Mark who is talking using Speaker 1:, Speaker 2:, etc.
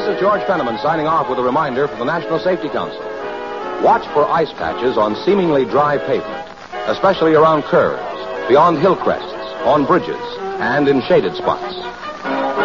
Speaker 1: is George Fenneman signing off with a reminder from the National Safety Council. Watch for ice patches on seemingly dry pavement, especially around curves, beyond hill crests, on bridges, and in shaded spots.